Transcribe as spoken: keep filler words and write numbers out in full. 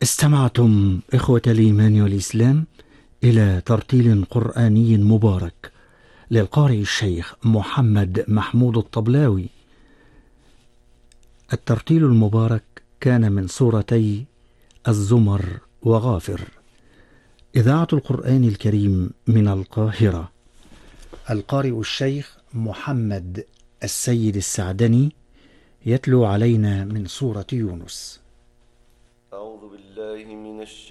استمعتم إخوة الإيمان والإسلام إلى ترتيل قرآني مبارك للقارئ الشيخ محمد محمود الطبلاوي. الترتيل المبارك كان من سورتي الزمر وغافر. إذاعة القرآن الكريم من القاهرة. القارئ الشيخ محمد السيد السعدني يتلو علينا من سورة يونس. أعوذ بالله من الشيطان